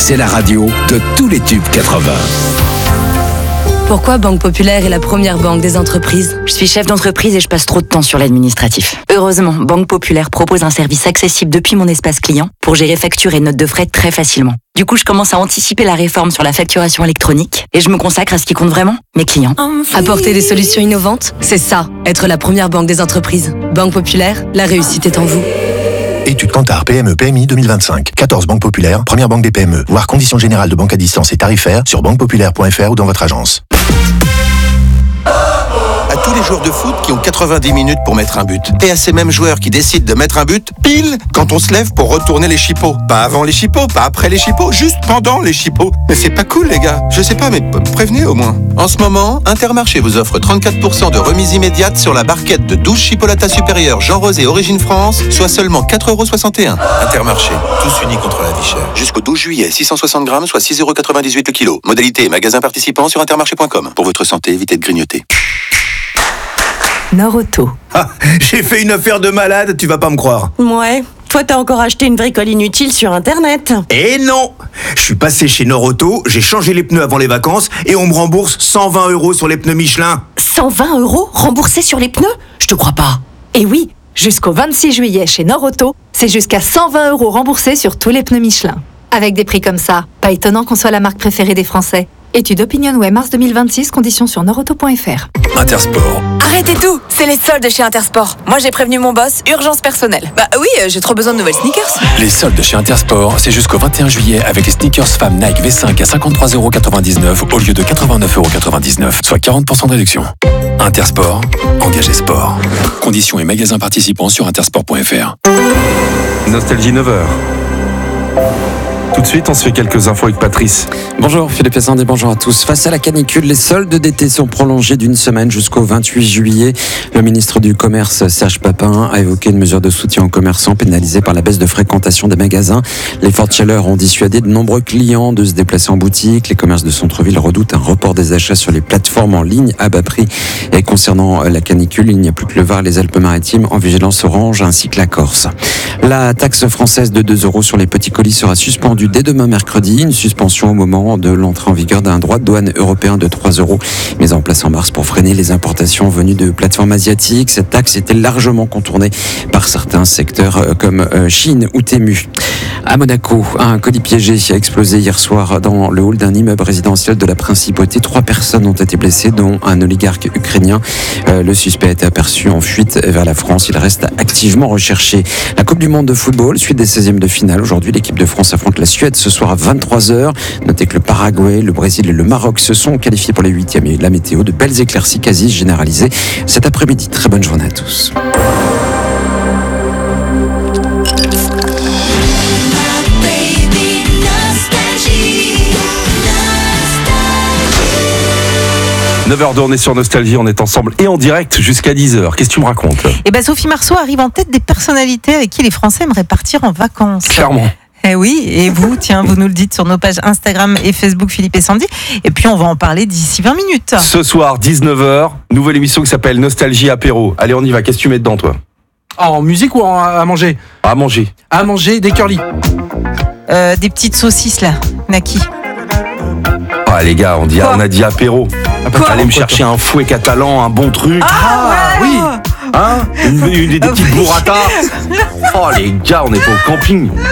c'est la radio de tous les tubes 80. Pourquoi Banque Populaire est la première banque des entreprises ? Je suis chef d'entreprise et je passe trop de temps sur l'administratif. Heureusement, Banque Populaire propose un service accessible depuis mon espace client pour gérer factures et notes de frais très facilement. Du coup, je commence à anticiper la réforme sur la facturation électronique et je me consacre à ce qui compte vraiment, mes clients. Apporter des solutions innovantes, c'est ça, être la première banque des entreprises. Banque Populaire, la réussite est en vous. Étude Kantar PME PMI 2025. 14 banques populaires, première banque des PME. Voir conditions générales de banque à distance et tarifaires sur banquepopulaire.fr ou dans votre agence. À tous les joueurs de foot qui ont 90 minutes pour mettre un but. Et à ces mêmes joueurs qui décident de mettre un but pile quand on se lève pour retourner les chipots. Pas avant les chipots, pas après les chipots, juste pendant les chipots. Mais c'est pas cool les gars. Je sais pas, mais prévenez au moins. En ce moment, Intermarché vous offre 34% de remise immédiate sur la barquette de 12 chipolatas supérieures Jean Rosé Origine France, soit seulement 4,61 €. Intermarché, tous unis contre la vie chère. Jusqu'au 12 juillet, 660 grammes, soit 6,98 € le kilo. Modalité et magasin participant sur intermarché.com. Pour votre santé, évitez de grignoter. Norauto. Ah, j'ai fait une affaire de malade, tu vas pas me croire. Ouais, toi t'as encore acheté une bricole inutile sur internet. Eh non! Je suis passé chez Norauto, j'ai changé les pneus avant les vacances et on me rembourse 120 € sur les pneus Michelin. 120 € remboursés sur les pneus ? Je te crois pas. Et oui, jusqu'au 26 juillet chez Norauto, c'est jusqu'à 120 € remboursés sur tous les pneus Michelin. Avec des prix comme ça, pas étonnant qu'on soit la marque préférée des Français. Étude OpinionWay mars 2026, conditions sur norauto.fr. Intersport. Arrêtez tout, c'est les soldes chez Intersport. Moi j'ai prévenu mon boss, urgence personnelle. Bah oui, j'ai trop besoin de nouvelles sneakers. Les soldes chez Intersport, c'est jusqu'au 21 juillet avec les sneakers femmes Nike V5 à 53,99 € au lieu de 89,99 €, soit 40% de réduction. Intersport, engagé sport. Conditions et magasins participants sur intersport.fr. Nostalgie 9h. Tout de suite, on se fait quelques infos avec Patrice. Bonjour Philippe et Sandy, bonjour à tous. Face à la canicule, les soldes d'été sont prolongés d'une semaine jusqu'au 28 juillet. Le ministre du Commerce, Serge Papin, a évoqué une mesure de soutien aux commerçants pénalisés par la baisse de fréquentation des magasins. Les fortes chaleurs ont dissuadé de nombreux clients de se déplacer en boutique. Les commerces de centre-ville redoutent un report des achats sur les plateformes en ligne à bas prix. Et concernant la canicule, il n'y a plus que le Var, les Alpes-Maritimes en vigilance orange ainsi que la Corse. La taxe française de 2 € sur les petits colis sera suspendue dès demain mercredi, une suspension au moment de l'entrée en vigueur d'un droit de douane européen de 3 € mis en place en mars pour freiner les importations venues de plateformes asiatiques. Cette taxe était largement contournée par certains secteurs comme Chine ou Temu. À Monaco, un colis piégé a explosé hier soir dans le hall d'un immeuble résidentiel de la principauté. 3 personnes ont été blessées, dont un oligarque ukrainien. Le suspect a été aperçu en fuite vers la France. Il reste activement recherché. La Coupe du Monde de football, suite des 16e de finale. Aujourd'hui, l'équipe de France affronte la Suède ce soir à 23h. Notez que le Paraguay, le Brésil et le Maroc se sont qualifiés pour les 8e et la météo, de belles éclaircies quasi généralisées cet après-midi. Très bonne journée à tous. « 9h, on est sur Nostalgie, on est ensemble et en direct jusqu'à 10h. Qu'est-ce que tu me racontes ? Eh ben, Sophie Marceau arrive en tête des personnalités avec qui les Français aimeraient partir en vacances. Clairement. Eh oui, et vous, tiens, vous nous le dites sur nos pages Instagram et Facebook Philippe et Sandy. Et puis on va en parler d'ici 20 minutes. Ce soir, 19h, nouvelle émission qui s'appelle Nostalgie Apéro. Allez, on y va. Qu'est-ce que tu mets dedans, toi ? En musique ou à manger ? À manger. À manger, des curly. Des petites saucisses là, Naki. Ah les gars, on a dit apéro. Allez me chercher un fouet catalan, un bon truc. Ah ouais, oui. Hein, des petites burrata. Oh les gars, on est pas au camping.